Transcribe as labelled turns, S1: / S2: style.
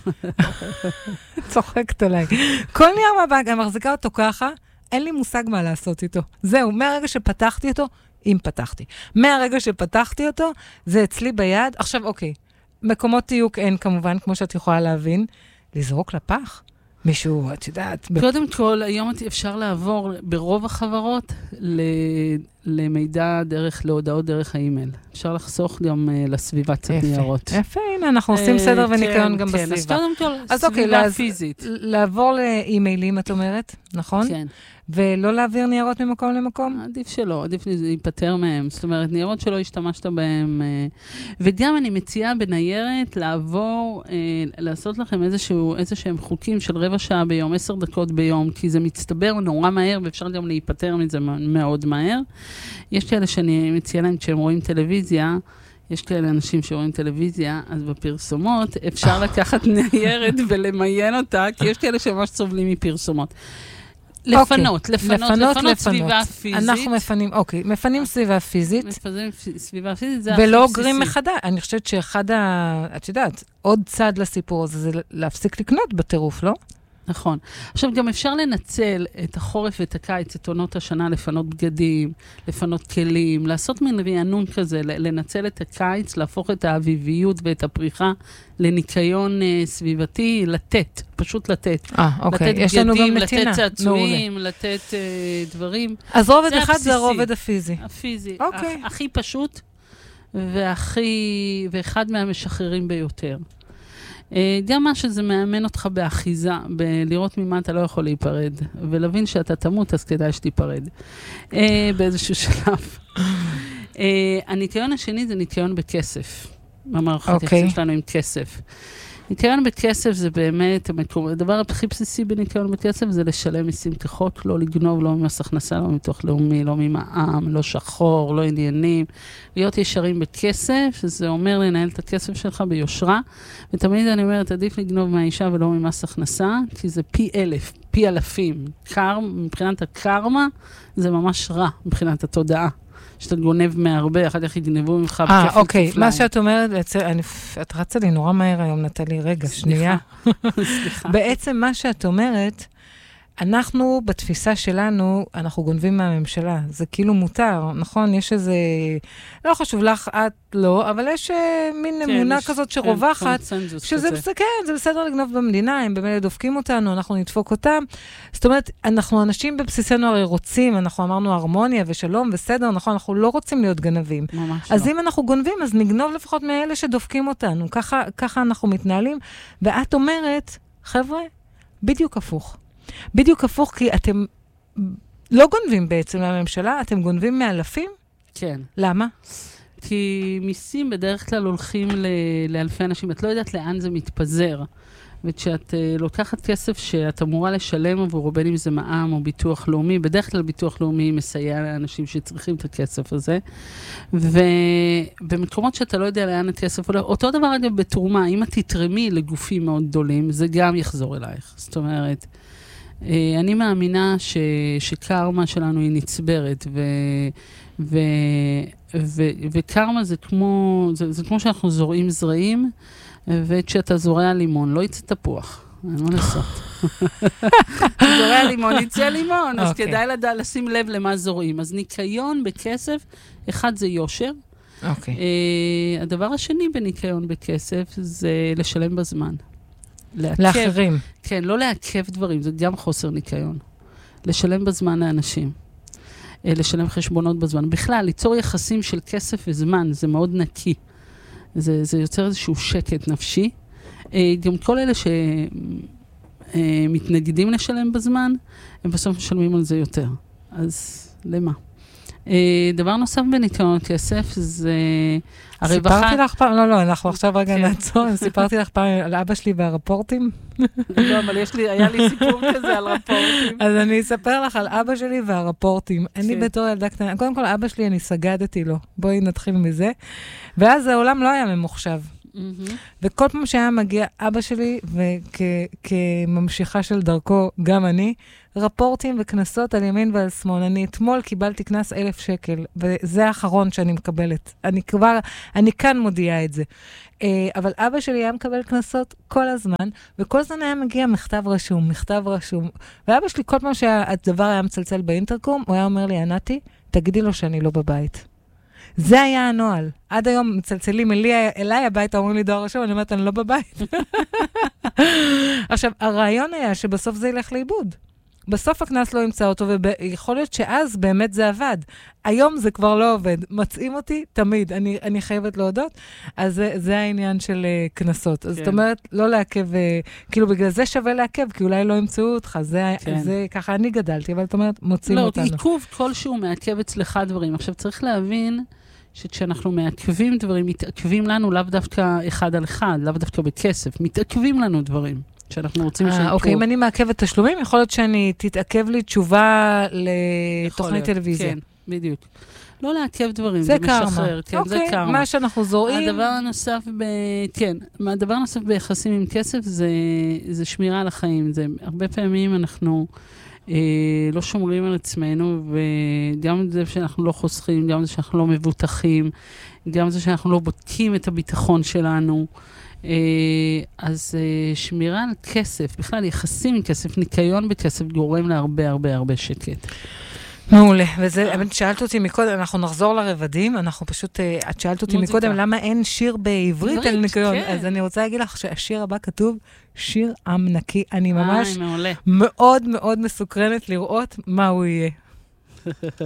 S1: צוחקת עליי. כל נייר מהבנק, אני מחזיקה אותו ככה, אין לי מושג מה לעשות איתו. זהו, מהרגע שפתחתי אותו, אם פתחתי. מהרגע שפתחתי אותו, זה אצלי ביד. עכשיו, אוקיי, מקומות תיוק אין כמובן, כמו שאת יכולה להבין, לזרוק לפח. מישהו, את יודעת...
S2: קודם כל, היום אפשר לעבור ברוב החברות למידע להודעות דרך האימייל. אפשר לחסוך גם לסביבת ניירות.
S1: יפה, הנה, אנחנו עושים סדר וניקיון גם בסביבה.
S2: אז קודם כל, סביבה פיזית.
S1: לעבור לאימיילים, את אומרת, נכון?
S2: כן.
S1: ולא להעביר ניירות ממקום למקום?
S2: עדיף שלא, עדיף להיפטר מהם. זאת אומרת, ניירות שלא השתמשת בהם. וגם אני מציעה בניירת לעבור, לעשות לכם איזשהם חוקים של רבע שעה ביום, 10 דקות ביום, כי זה מצטבר נורא מהר, ואפשר גם להיפטר מזה מאוד מהר. יש כאלה שאני מציעה להם כשהם רואים טלוויזיה, יש כאלה אנשים שרואים טלוויזיה, אז בפרסומות אפשר לקחת ניירת ולמיין אותה, כי יש כאלה שממש סובלים מפרסומות. לפנות סביבה פיזית.
S1: אנחנו מפנים, אוקיי, מפנים סביבה פיזית.
S2: מפנים סביבה פיזית, זה הכי
S1: ולא
S2: בסיסי.
S1: אוגרים מחדש. אני חושבת את יודעת, עוד צד לסיפור הזה, זה להפסיק לקנות בטירוף, לא?
S2: נכון. עכשיו, גם אפשר לנצל את החורף ואת הקיץ, את עונות השנה, לפנות בגדים, לפנות כלים, לעשות מין רענון כזה, לנצל את הקיץ, להפוך את האביביות ואת הפריחה לניקיון סביבתי, פשוט לתת.
S1: אוקיי.
S2: לתת
S1: יש לנו גם
S2: בגדים,
S1: נתינה.
S2: לתת צעצועים, לתת דברים.
S1: אז רובד אחד זה הרובד הפיזי.
S2: הפיזי.
S1: אוקיי.
S2: הכי פשוט ואחד מהמשחררים ביותר. גם מה שזה מאמן אותך באחיזה, בלראות ממה אתה לא יכול להיפרד, ולהבין שאתה תמות, אז כדאי שתיפרד. באיזשהו שלב. הניקיון השני זה ניקיון בכסף. המערכת יחסים שלנו עם כסף. ניקיון בכסף זה באמת, הדבר הכי בסיסי בניקיון בכסף זה לשלם מיסים כחוק, לא לגנוב, לא ממס הכנסה, לא מתוך לאומי, לא ממע"מ, לא שחור, לא עניינים. להיות ישרים בכסף, זה אומר לנהל את הכסף שלך ביושרה, ותמיד אני אומרת, עדיף לגנוב מהאישה ולא ממס הכנסה, כי זה פי 1000, פי אלפים. מבחינת הקרמה, זה ממש רע מבחינת התודעה. שאתה גונב מהרבה, אחר כך יגנבו ממך בכיף וכפליים.
S1: אוקיי, מה שאת אומרת, את רצה לי נורא מהר היום, נטלי, רגע, שנייה.
S2: סליחה.
S1: בעצם מה שאת אומרת, אנחנו, בתפיסה שלנו, אנחנו גונבים מהממשלה. זה כאילו מותר, נכון? יש איזה, לא חשוב לך, את לא, אבל יש מין אמונה כזאת שרווחת, שזה בסדר לגנוב במדינה, הם באמת דופקים אותנו, אנחנו נדפוק אותם. זאת אומרת, אנחנו אנשים בבסיסנו הרי רוצים, אנחנו אמרנו הרמוניה ושלום וסדר, נכון? אנחנו לא רוצים להיות גנבים.
S2: ממש
S1: אז
S2: לא.
S1: אם אנחנו גונבים, אז נגנוב לפחות מאלה שדופקים אותנו. ככה אנחנו מתנהלים. ואת אומרת, חבר'ה, בדיוק הפוך. בדיוק הפוך, כי אתם לא גונבים בעצם מהממשלה, אתם גונבים מאלפים?
S2: כן.
S1: למה?
S2: כי מיסים בדרך כלל הולכים לאלפי אנשים. את לא יודעת לאן זה מתפזר. וכשאת לוקחת כסף שאת אמורה לשלם עבור, בין אם זה מע"מ או ביטוח לאומי, בדרך כלל ביטוח לאומי מסייע לאנשים שצריכים את הכסף הזה. ובמקומות שאתה לא יודע לאן הכסף הולך, אותו דבר אגב בתרומה, אם את תתרמי לגופים מאוד גדולים, זה גם יחזור אלייך. זאת אומרת, אני מאמינה שקרמה שלנו היא נצברת, וקרמה זה כמו שאנחנו זורעים זרעים, וכשאתה זורע לימון, לא יצא תפוח. אין מה לעשות. זורע לימון, יצא לימון, אז כדאי לשים לב למה זורעים. אז ניקיון בכסף, אחד זה יושר. הדבר השני בניקיון בכסף זה לשלם בזמן.
S1: לאחרים.
S2: כן, לא לעכב דברים, זה גם חוסר ניקיון. לשלם בזמן לאנשים. לשלם חשבונות בזמן. בכלל, ליצור יחסים של כסף וזמן, זה מאוד נקי. זה יוצר איזשהו שקט נפשי. גם כל אלה שמתנגדים לשלם בזמן, הם בסוף משלמים על זה יותר. אז למה? דבר נוסף בניקיון כסף זה הרווחה.
S1: סיפרתי לך פעם, לא, אנחנו עכשיו רגע נעצור, סיפרתי לך פעם על אבא שלי והרפורטים.
S2: לא, אבל היה לי סיפור כזה על רפורטים.
S1: אז אני אספר לך על אבא שלי והרפורטים. אני בתור ילדה קטנה, קודם כל אבא שלי אני סגדתי לו, בואי נתחיל מזה. ואז העולם לא היה ממוחשב. וכל פעם שהיה מגיע אבא שלי, וכממשיכה של דרכו, גם אני, רפורטים וכנסות על ימין ועל שמאל. אני אתמול קיבלתי כנס 1,000 שקל, וזה האחרון שאני מקבלת. אני כאן מודיעה את זה. אבל אבא שלי היה מקבל כנסות כל הזמן, וכל הזמן היה מגיע מכתב רשום. ואבא שלי, כל פעם שהדבר היה מצלצל באינטרקום, הוא היה אומר לי, ענתי, תגידי לו שאני לא בבית. זה היה הנועל. עד היום מצלצלים אליי הביתה, אומרים לי דואר רשום, אני אומרת, אני לא בבית. עכשיו, הרעיון היה שבסוף זה ילך לאיבוד. בסוף הכנס לא ימצא אותו, ויכול להיות שאז באמת זה עבד. היום זה כבר לא עובד. מצאים אותי תמיד, אני חייבת להודות. אז זה העניין של כנסות. אז זאת אומרת, לא לעכב, כאילו בגלל זה שווה לעכב, כי אולי לא ימצאו אותך. זה ככה אני גדלתי, אבל זאת אומרת, מוצאים אותנו.
S2: לא, עיכוב כלשהו מעכב אצלך דברים. עכשיו צריך להבין שכשאנחנו מעכבים דברים, מתעכבים לנו לאו דווקא אחד על אחד, לאו דווקא בכסף. מתעכבים לנו דברים. שאנחנו רוצים שיקרו.
S1: אוקיי, אם אני מעכבת תשלומים, יכול להיות שאני תתעכב לי תשובה לתוכנית טלוויזיה.
S2: כן, בדיוק. לא לעכב דברים, זה משחרר. כן, זה קרמה.
S1: אוקיי, מה שאנחנו זורעים.
S2: הדבר הנוסף ביחסים עם כסף זה שמירה על החיים. הרבה פעמים אנחנו לא שומרים על עצמנו, וגם זה שאנחנו לא חוסכים, גם זה שאנחנו לא מבוטחים, גם זה שאנחנו לא בודקים את הביטחון שלנו. אז שמירה על כסף, בכלל יחסים עם כסף, ניקיון בכסף, גורם להרבה הרבה הרבה שקט.
S1: מעולה, וזה, שאלת אותי מקודם, אנחנו נחזור לרבדים, אנחנו פשוט, את שאלת אותי מקודם, למה אין שיר בעברית על ניקיון? אז אני רוצה להגיד לך שהשיר הבא כתוב, שיר עם נקי, אני ממש מאוד מאוד מסוקרנת לראות מה הוא יהיה.